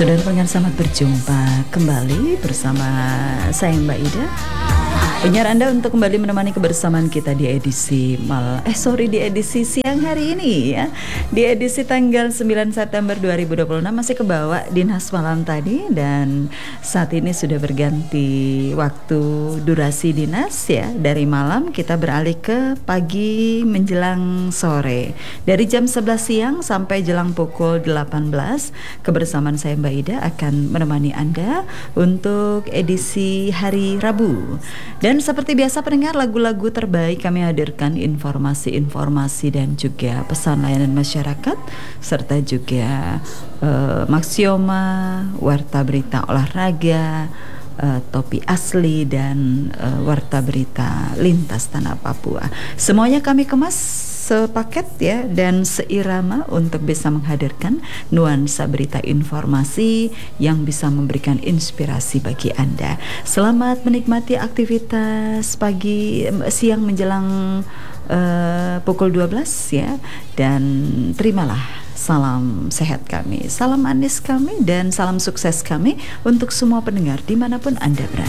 Saudara pendengar, selamat berjumpa kembali bersama saya Mbak Ida. Penyiar Anda untuk kembali menemani kebersamaan kita di edisi di edisi siang hari ini ya. Di edisi tanggal 9 September 2026 masih kebawa dinas malam tadi, dan saat ini sudah berganti waktu durasi dinas ya. Dari malam kita beralih ke pagi menjelang sore. Dari jam 11 siang sampai jelang pukul 18, kebersamaan saya Mbak Ida akan menemani Anda untuk edisi hari Rabu. Dan seperti biasa pendengar, lagu-lagu terbaik kami hadirkan, informasi-informasi dan juga pesan layanan masyarakat, serta juga maksioma, warta berita olahraga, topi asli, dan warta berita lintas tanah Papua. Semuanya kami kemas sepaket ya, dan seirama untuk bisa menghadirkan nuansa berita informasi yang bisa memberikan inspirasi bagi Anda. Selamat menikmati aktivitas siang menjelang pukul 12 ya, dan terimalah salam sehat kami, salam manis kami, dan salam sukses kami untuk semua pendengar dimanapun Anda berada.